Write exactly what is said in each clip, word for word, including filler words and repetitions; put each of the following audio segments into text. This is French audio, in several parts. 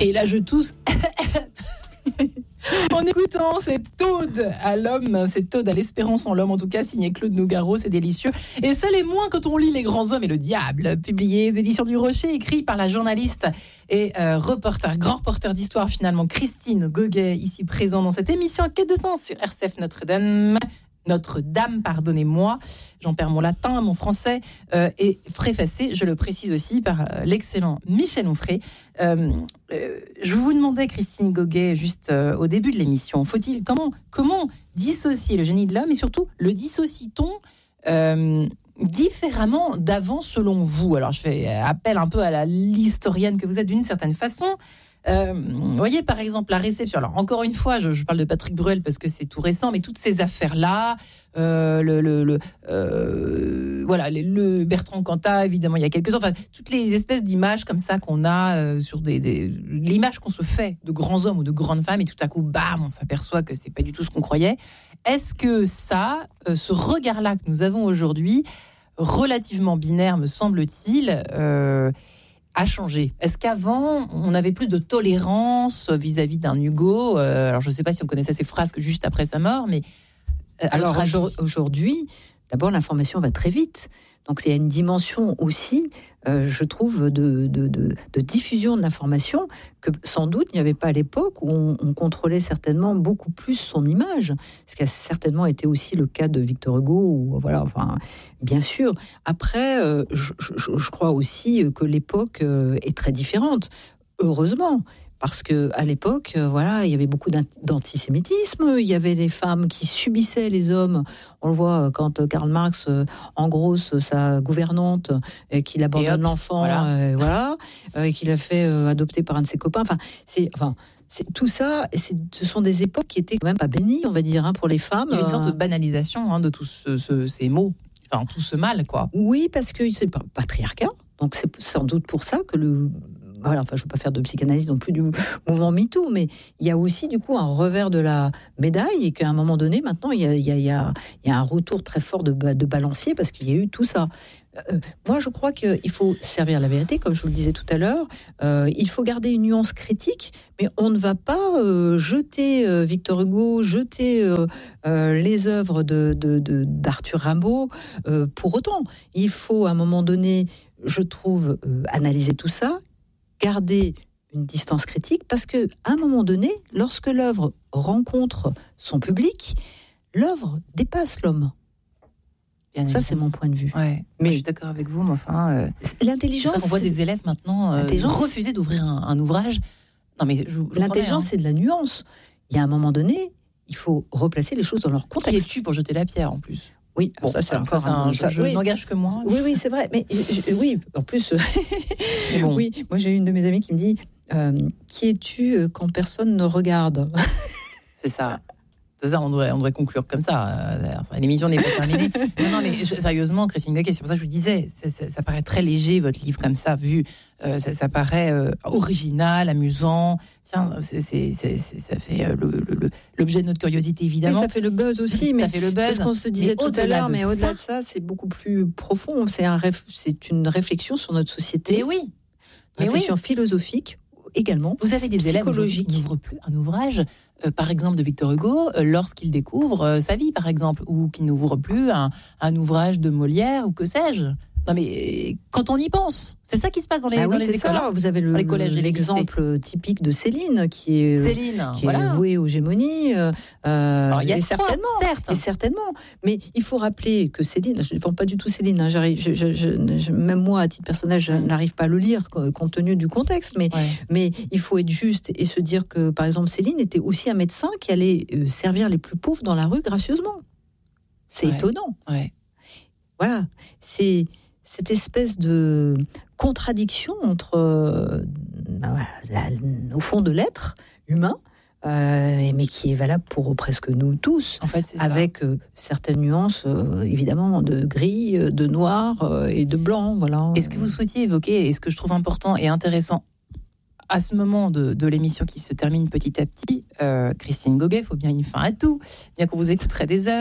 Et là, je tousse. En écoutant cette ode à l'homme, cette ode à l'espérance en l'homme, en tout cas, signé Claude Nougaro, c'est délicieux. Et ça l'est moins quand on lit Les grands hommes et le diable, publié aux éditions du Rocher, écrit par la journaliste et euh, reporter, grand reporter d'histoire finalement, Christine Goguet, ici présente dans cette émission Quête de sens sur R C F Notre-Dame. Notre-Dame, pardonnez-moi, j'en perds mon latin, mon français, euh, et préfacé, je le précise aussi, par euh, l'excellent Michel Onfray. Euh, euh, je vous demandais, Christine Goguet, juste euh, au début de l'émission, faut-il, comment, comment dissocier le génie de l'homme, et surtout, le dissocie-t-on euh, différemment d'avant, selon vous? Alors, je fais appel un peu à la l'historienne que vous êtes d'une certaine façon. Euh, vous voyez par exemple la réception, alors encore une fois je, je parle de Patrick Bruel parce que c'est tout récent, mais toutes ces affaires là euh, le, le, le euh, voilà le, le Bertrand Cantat évidemment il y a quelques ans, enfin toutes les espèces d'images comme ça qu'on a euh, sur des, des l'image qu'on se fait de grands hommes ou de grandes femmes, et tout à coup bam on s'aperçoit que c'est pas du tout ce qu'on croyait. Est-ce que ça euh, ce regard là que nous avons aujourd'hui, relativement binaire me semble-t-il, euh, a changé? Est-ce qu'avant, on avait plus de tolérance vis-à-vis d'un Hugo? euh, Alors, je ne sais pas si on connaissait ses frasques juste après sa mort, mais... Euh, alors, aujourd'hui, d'abord, l'information va très vite. Donc, il y a une dimension aussi, euh, je trouve, de, de, de, de diffusion de l'information que, sans doute, il n'y avait pas à l'époque où on, on contrôlait certainement beaucoup plus son image. Ce qui a certainement été aussi le cas de Victor Hugo. Ou, voilà, enfin, bien sûr. Après, euh, je, je, je crois aussi que l'époque euh, est très différente. Heureusement. Parce que à l'époque, euh, voilà, il y avait beaucoup d'antisémitisme. Il y avait les femmes qui subissaient les hommes. On le voit quand Karl Marx euh, engrosse sa gouvernante et qu'il abandonne l'enfant, voilà, euh, voilà euh, et qu'il a fait euh, adopter par un de ses copains. Enfin, c'est, enfin, c'est tout ça. C'est, ce sont des époques qui étaient quand même pas bénies, on va dire, hein, pour les femmes. Il y a une sorte de banalisation hein, de tous ce, ce, ces mots, enfin tout ce mal, quoi. Oui, parce que c'est pas patriarcat. Donc c'est sans doute pour ça que le Voilà, enfin, je ne veux pas faire de psychanalyse non plus du mouvement MeToo, mais il y a aussi du coup un revers de la médaille, et qu'à un moment donné, maintenant, il y a, il y a, il y a, il y a un retour très fort de, de balancier parce qu'il y a eu tout ça. Euh, moi, je crois qu'il faut servir la vérité, comme je vous le disais tout à l'heure. Euh, il faut garder une nuance critique, mais on ne va pas euh, jeter euh, Victor Hugo, jeter euh, euh, les œuvres de, de, de, d'Arthur Rimbaud euh, pour autant. Il faut, à un moment donné, je trouve, euh, analyser tout ça, garder une distance critique, parce qu'à un moment donné, lorsque l'œuvre rencontre son public, l'œuvre dépasse l'homme. Bien ça, évidemment. C'est mon point de vue. Ouais. Mais je suis d'accord avec vous, mais enfin... Euh, l'intelligence... C'est ça qu'on voit des élèves maintenant euh, refuser d'ouvrir un, un ouvrage. Non, mais je, je l'intelligence, hein. c'est de la nuance. Il y a un moment donné, il faut replacer les choses dans leur contexte. Qui es-tu pour jeter la pierre, en plus? Oui, bon, ça, c'est alors encore ça, c'est un, un, ça, je, je oui. n'engage que moi. Oui, oui, c'est vrai. Mais je, oui, en plus, bon. Oui, moi j'ai une de mes amies qui me dit euh, qui es-tu quand personne ne regarde? C'est ça. C'est ça, on devrait, on devrait conclure comme ça. L'émission n'est pas terminée. Non, non, mais je, sérieusement, Christine Goguet, c'est pour ça que je vous disais, c'est, c'est, ça paraît très léger, votre livre, comme ça, vu. Euh, ça, ça paraît euh, original, amusant. Tiens, c'est, c'est, c'est, c'est, ça fait euh, le, le, l'objet de notre curiosité, évidemment. Oui, ça fait le buzz aussi. Mais ça fait le buzz. C'est ce qu'on se disait tout à l'heure, mais au-delà de ça, c'est beaucoup plus profond. C'est, un réf- c'est une réflexion sur notre société. Mais oui. Une mais réflexion oui. philosophique également. Vous avez des élèves qui n'ouvrent plus un ouvrage, euh, par exemple de Victor Hugo, euh, lorsqu'il découvre euh, sa vie, par exemple, ou qui n'ouvre plus un, un ouvrage de Molière, ou que sais-je. Non mais quand on y pense, c'est ça qui se passe dans les, ah dans oui, les écoles. Ça. Vous avez le, les collèges, l'exemple typique de Céline, qui est, Céline, qui voilà. est vouée aux gémonies. Euh, Alors, il y a et trois, certainement, certes. et certainement. Mais il faut rappeler que Céline, je ne défends pas du tout Céline. Hein, je, je, je, je, même moi, à titre personnel, je mm. n'arrive pas à le lire compte tenu du contexte. Mais, ouais. mais il faut être juste et se dire que, par exemple, Céline était aussi un médecin qui allait euh, servir les plus pauvres dans la rue gracieusement. C'est ouais. étonnant. Ouais. Voilà, c'est cette espèce de contradiction entre, euh, la, au fond de l'être humain, euh, mais qui est valable pour presque nous tous, en fait, c'est avec euh, certaines nuances, euh, évidemment, de gris, de noir euh, et de blanc. Voilà. Et ce que vous souhaitiez évoquer, et ce que je trouve important et intéressant, à ce moment de, de l'émission qui se termine petit à petit, euh, Christine Goguet, il faut bien une fin à tout, bien qu'on vous écouterait des heures.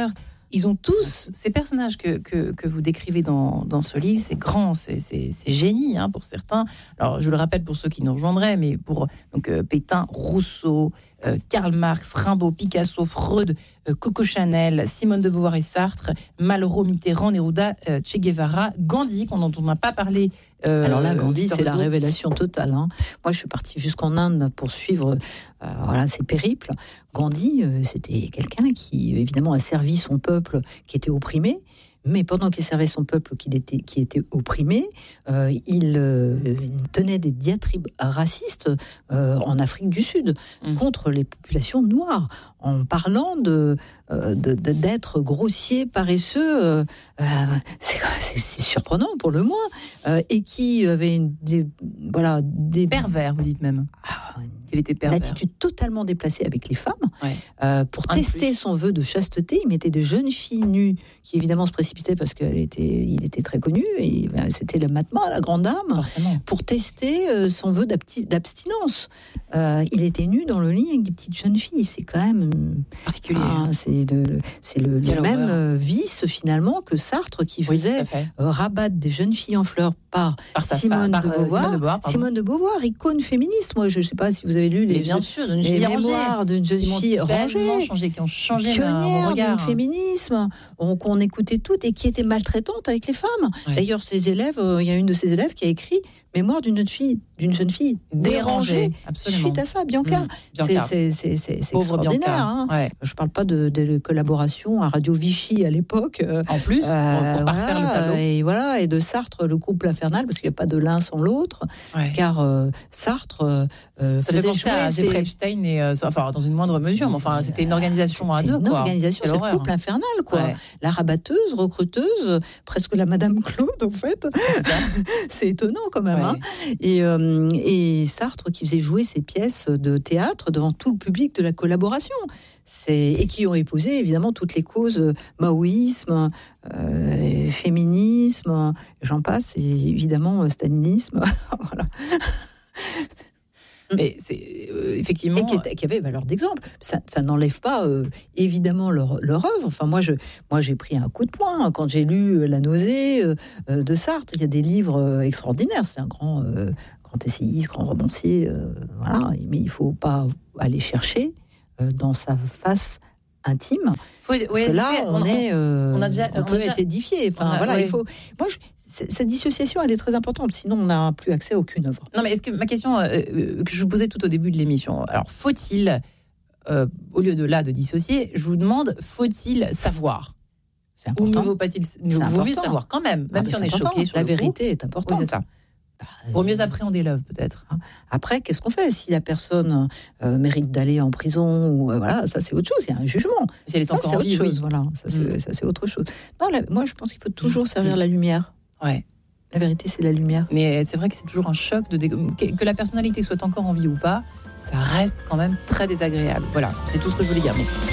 ils ont tous, ces personnages que, que, que vous décrivez dans, dans ce livre, c'est grand, c'est, c'est, c'est génie hein, pour certains. Alors, je le rappelle pour ceux qui nous rejoindraient, mais pour donc, euh, Pétain, Rousseau, euh, Karl Marx, Rimbaud, Picasso, Freud, euh, Coco Chanel, Simone de Beauvoir et Sartre, Malraux, Mitterrand, Neruda, euh, Che Guevara, Gandhi, qu'on dont on n'a pas parlé. Euh, Alors là, Gandhi, Victor c'est la Hugo. révélation totale. Hein. Moi, je suis partie jusqu'en Inde pour suivre euh, voilà, ses périples. Gandhi, euh, c'était quelqu'un qui, évidemment, a servi son peuple qui était opprimé. Mais pendant qu'il servait son peuple qui était, qui était opprimé, euh, il, euh, il tenait des diatribes racistes euh, en Afrique du Sud mmh. contre les populations noires, en parlant de, euh, de, de, d'être grossier, paresseux, euh, euh, c'est, c'est, c'est surprenant pour le moins, euh, et qui avait une, des, voilà, des... Pervers, vous dites même. Ah, il était pervers. Une attitude totalement déplacée avec les femmes. Ouais. Euh, pour Un tester son vœu de chasteté, il mettait de jeunes filles nues, qui évidemment se précipitaient parce qu'il était, il était très connu, et ben, c'était le Mahatma, la grande dame, forcément, pour tester euh, son vœu d'abstinence. Euh, il était nu dans le lit avec des petites jeunes filles. C'est quand même particulier. Ah, c'est le, c'est le, le même euh, vice finalement que Sartre qui faisait oui, euh, rabattre des jeunes filles en fleurs par, par Simone, par, de Beauvoir. Simone de Beauvoir. Simone de Beauvoir, icône féministe. Moi, je ne sais pas si vous avez lu les, bien sûr, une les mémoires d'une jeune fille rangée, changé, qui ont changé pionnière du féminisme, on, qu'on écoutait toutes et qui était maltraitante avec les femmes. Ouais. D'ailleurs, ses élèves, il euh, y a une de ses élèves qui a écrit Mémoire d'une jeune fille, d'une jeune fille dérangée. Absolument. Suite à ça, Bianca, mmh. Bianca. C'est, c'est, c'est, c'est extraordinaire. Hein. Ouais. Je ne parle pas de, de collaboration à Radio Vichy à l'époque. En plus, euh, pour parfaire voilà, le tableau. Et voilà, et de Sartre, le couple infernal, parce qu'il n'y a pas de l'un sans l'autre. Ouais. Car euh, Sartre euh, ça faisait penser à Jeffrey Epstein, et, euh, enfin dans une moindre mesure, mais enfin c'était une organisation à deux. Une quoi. organisation, c'est le couple infernal, quoi. Ouais. La rabatteuse, recruteuse, presque la Madame Claude, en fait. C'est, c'est étonnant quand même. Ouais. Hein. Et, euh, et Sartre qui faisait jouer ses pièces de théâtre devant tout le public de la collaboration. C'est, et qui ont épousé évidemment toutes les causes euh, maoïsme, euh, féminisme, j'en passe, et évidemment euh, stalinisme. Voilà. Mais c'est euh, effectivement et qui, est, qui avait valeur d'exemple. Ça, ça n'enlève pas euh, évidemment leur, leur œuvre. Enfin, moi, je, moi, j'ai pris un coup de poing quand j'ai lu La nausée euh, de Sartre. Il y a des livres euh, extraordinaires. C'est un grand, euh, grand essayiste, grand romancier. Euh, voilà. Mais il faut pas aller chercher euh, dans sa face intime. Faut, parce ouais, que là, c'est, on, on est, euh, on, a déjà, on peut on être déjà, édifié. Enfin, a, voilà, ouais. il faut. Moi, je, cette dissociation, elle est très importante. Sinon, on n'a plus accès à aucune œuvre. Non, mais est-ce que ma question euh, que je vous posais tout au début de l'émission, alors faut-il, euh, au lieu de là de dissocier, je vous demande, faut-il savoir? C'est important. Ou ne vaut-il vaut mieux savoir quand même, même ah, si on est choqué sur la le vérité coup. Est importante. Oui, c'est ça. Pour mieux appréhender l'œuvre, peut-être. Après, qu'est-ce qu'on fait si la personne euh, mérite d'aller en prison ou euh, voilà, ça c'est autre chose. Il y a un jugement. Si elle est ça, encore c'est en vie, autre chose. Oui. Voilà, ça c'est, mmh. ça c'est autre chose. Non, là, moi je pense qu'il faut toujours servir mmh. la lumière. Ouais. La vérité, c'est la lumière. Mais c'est vrai que c'est toujours un choc de dé... que la personnalité soit encore en vie ou pas. Ça reste quand même très désagréable. Voilà, c'est tout ce que je voulais dire. Mais...